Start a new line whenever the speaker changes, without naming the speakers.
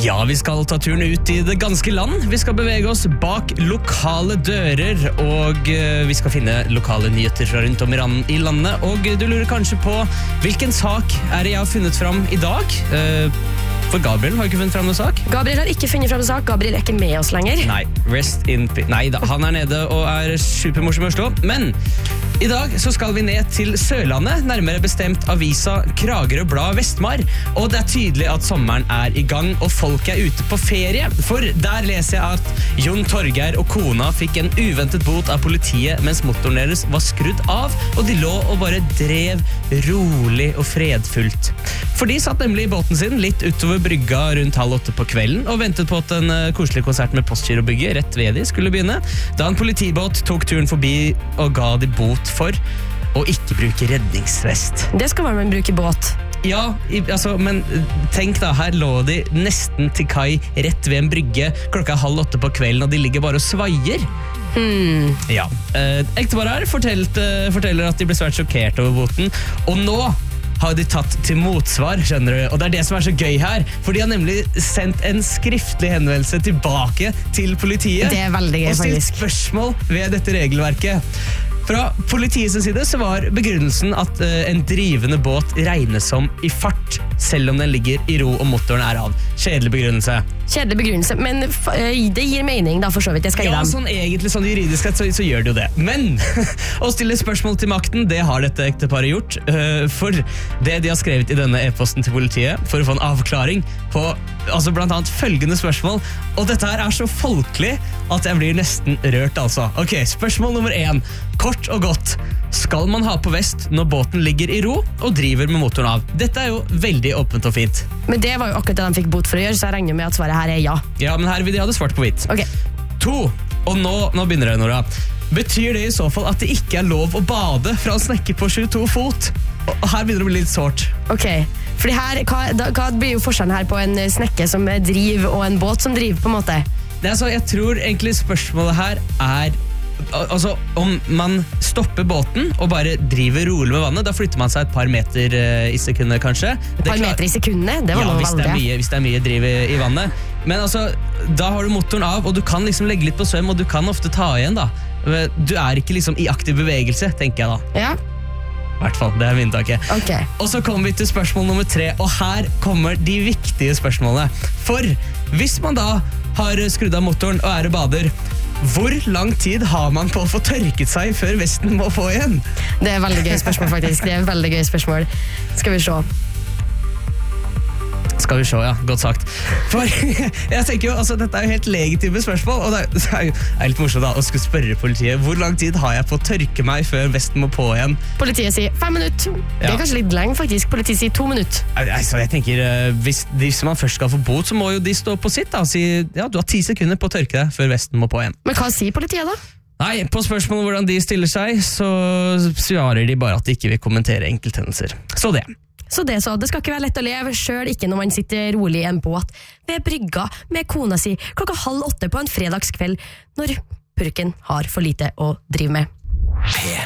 Ja, vi skal ta turen ut i det ganske land. Vi skal bevege oss bak lokale dører, og vi skal finne lokale nyheter fra rundt om i landet. Og du lurer kanskje på hvilken sak er det jeg har funnet fram i dag? For Gabriel har ikke funnet fram noen sak.
Gabriel har ikke funnet fram noen sak. Gabriel er ikke med oss lenger.
Nei, rest in peace. Nei da, han er nede og er supermorsom i Oslo. Men i dag så skal vi ned til Sørlandet, nærmere bestemt avisa Kragerø Blad Vestmar. Og det er tydelig at sommeren er i gang, og folk er ute på ferie. For der leser jeg at Jon Torgeir og kona fikk en uventet bot av politiet mens motoren deres var skrudd av, og de lå og bare drev rolig og fredfullt. For de satt nemlig i båten sin litt utover brygga rundt 7:30 på kvelden og ventet på at en koselig konsert med Postgirobygget rett ved de skulle begynne, da en politibåt tok turen forbi og ga de bot for å ikke bruke redningsvest.
Det skal man bruke båt.
Ja, men tenk da, her lå de nesten til kai rett ved en brygge klokka 7:30 på kvelden, og de ligger bare og svaier. Ja, ekteparet her forteller at de ble svært sjokkert over boten, og nå har de tatt til motsvar, skjønner du, og det er det som er så gøy her, for de har nemlig sendt en skriftlig henvendelse tilbake til politiet.
Det er veldig gøy,
og stilt spørsmål ved dette regelverket. Fra politiets side så var begrunnelsen at en drivende båt regnes som i fart, selv om den ligger i ro og motoren er av. Kjedelig begrunnelse.
Kjedelig begrunnelse, men det gir mening da, for så vidt. Jeg skal gi dem.
Ja, sånn egentlig, sånn juridisk sett, så gjør det jo det. Men å stille spørsmål til makten, det har dette ekteparet gjort. For det de har skrevet i denne e-posten til politiet, for å få en avklaring på blant annet følgende spørsmål, og dette her er så folkelig at jeg blir nesten rørt, altså. Ok, spørsmål nummer 1. Kort og godt. Skal man ha på vest når båten ligger i ro og driver med motoren av? Dette er jo veldig åpent og fint.
Men det var jo akkurat det de fikk bot for å gjøre, så jeg regner med at svaret her er ja.
Ja, men her vil de ha det svart på hvitt.
Ok.
2. Og nå begynner det, Nora. Betyr det i så fall at det ikke er lov å bade fra en snekke på 22 fot? Og her begynner det å bli litt sårt.
Ok, fordi her, hva blir jo forskjellen her på en snekke som driver og en båt som driver, på en måte?
Jeg tror egentlig spørsmålet her er om man stopper båten og bare driver rolig med vannet, da flytter man seg et par meter i sekundet, kanskje.
Et par meter i sekundet? Det var noe veldig.
Hvis det er mye driv i vannet. Men da har du motoren av, og du kan liksom legge litt på svøm, og du kan ofte ta igjen, da. Du er ikke liksom i aktiv bevegelse, tenker jeg da.
Ja.
I hvert fall, det er mintaket.
Okay.
Og så kommer vi til spørsmål nummer 3, og her kommer de viktige spørsmålene. For hvis man da har skrudd av motoren og er og bader, hvor lang tid har man på å få tørket seg før vesten må på igjen?
Det er et veldig gøy spørsmål, faktisk. Det er et veldig gøy spørsmål. Skal vi se.
Skal vi se, ja. Godt sagt. For jeg tenker jo, dette er jo helt legitime spørsmål, og det er jo litt morsomt da å skulle spørre politiet, hvor lang tid har jeg på å tørke meg før vesten må på igjen? Politiet
sier 5 minutter. Det er kanskje litt lenge, faktisk. Politiet sier 2 minutter.
Jeg tenker, hvis man først skal få bot, så må jo de stå på sitt da, og si, ja, du har 10 sekunder på å tørke deg før vesten må på igjen.
Men hva sier politiet da?
Nei, på spørsmålet hvordan de stiller seg, så svarer de bare at de ikke vil kommentere enkelthendelser. Så det.
Det skal ikke være lett å leve, selv ikke når man sitter rolig i en båt ved brygga med kona si klokka 7:30 på en fredagskveld, når purken har for lite å drive med.